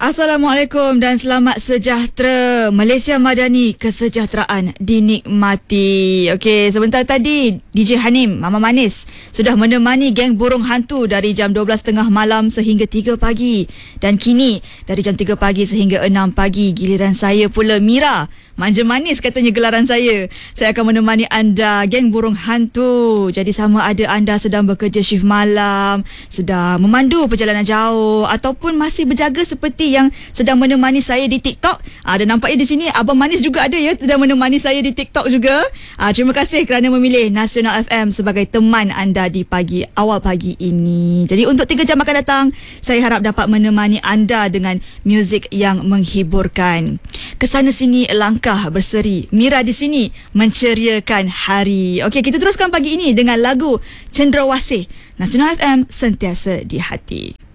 Assalamualaikum dan selamat sejahtera. Malaysia Madani, kesejahteraan dinikmati. Okey, sebentar tadi DJ Hanim, Mama Manis sudah menemani geng burung hantu dari jam 12.30 malam sehingga 3 pagi. Dan kini dari jam 3 pagi sehingga 6 pagi giliran saya pula, Mira. Manja manis katanya gelaran saya. Saya akan menemani anda, geng burung hantu. Jadi sama ada anda sedang bekerja shift malam, sedang memandu perjalanan jauh, ataupun masih berjaga seperti yang sedang menemani saya di TikTok. Dan nampaknya di sini Abang Manis juga ada ya, sedang menemani saya di TikTok juga. Terima kasih kerana memilih Nasional FM sebagai teman anda di awal pagi ini. Jadi untuk 3 jam akan datang, saya harap dapat menemani anda dengan muzik yang menghiburkan. Kesana sini langkah berseri, Mira di sini menceriakan hari. Okey, kita teruskan pagi ini dengan lagu Cendrawasih. Nasional FM, sentiasa di hati.